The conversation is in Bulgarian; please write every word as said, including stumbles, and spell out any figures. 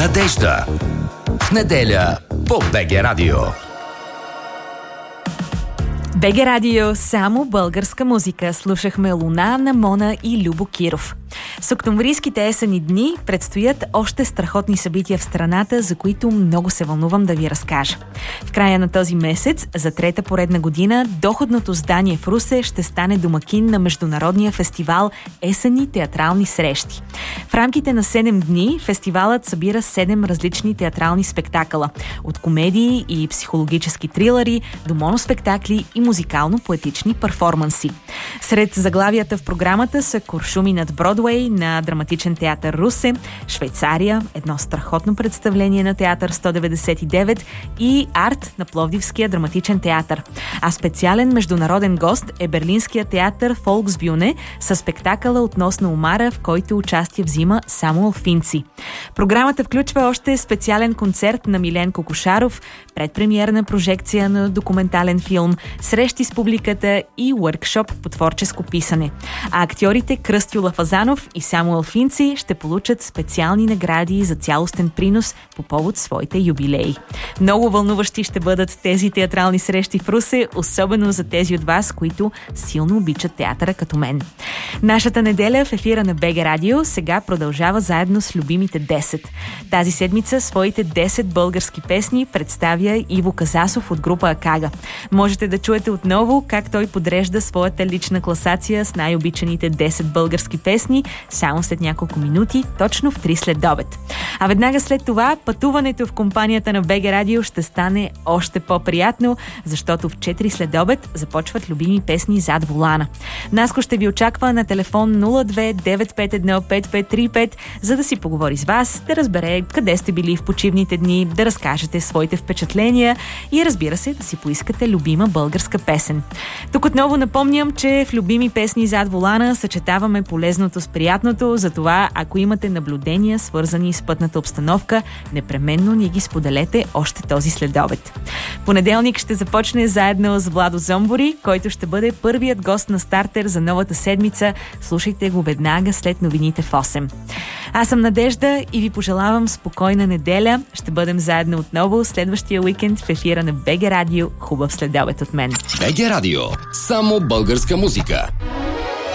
Надежда. В неделя по БГ Радио. БГ Радио, само българска музика. Слушахме Луна на Мона и Любо Киров. С октомврийските есени дни предстоят още страхотни събития в страната, за които много се вълнувам да ви разкажа. В края на този месец, за трета поредна година, доходното здание в Русе ще стане домакин на международния фестивал Есенни театрални срещи. В рамките на седем дни фестивалът събира седем различни театрални спектакъла, от комедии и психологически трилъри до моноспектакли и музикално-поетични перформанси. Сред заглавията в програмата са Куршуми над Бродуей на Драматичен театър Русе, Швейцария, едно страхотно представление на театър сто деветдесет и девет и Арт на Пловдивския драматичен театър. А специален международен гост е Берлинския театър Фолксбюне със спектакъла относно омара, в който участие взима Самуел Финци. Програмата включва още специален концерт на Милен Кокошаров, предпремиерна прожекция на документален филм, срещи с публиката и уъркшоп по творческо писане. А актьорите Кръстю Лафазанов и Самуел Финци ще получат специални награди за цялостен принос по повод своите юбилеи. Много вълнуващи ще бъдат тези театрални срещи в Русе, особено за тези от вас, които силно обичат театъра като мен. Нашата неделя в ефира на БГ Радио сега продължава заедно с любимите десет. Тази седмица своите десет български песни представя Иво Казасов от група Акага. Можете да чуете отново как той подрежда своята лична класация с най-обичаните десет български песни само след няколко минути, точно в три следобед. А веднага след това пътуването в компанията на БГ Радио ще стане още по-приятно, защото в четири следобед започват любими песни зад волана. Наско ще ви очаква на телефон нула две девет пет едно пет пет три пет, за да си поговори с вас, да разбере къде сте били в почивните дни, да разкажете своите впечатления и, разбира се, да си поискате любима българска песен. Тук отново напомням, че в любими песни зад волана съчетаваме полезното с приятното, затова ако имате наблюдения, свързани с пътната обстановка, непременно ни ги споделете още този следобед. Понеделник ще започне заедно с Владо Зомбори, който ще бъде първият гост на стартер за новата седмица. Слушайте го веднага след новините в осем. Аз съм Надежда и ви пожелавам спокойна неделя. Ще бъдем заедно отново следващия уикенд в ефира на БГ Радио. Хубав следобед от мен. БГ Радио. Само българска музика.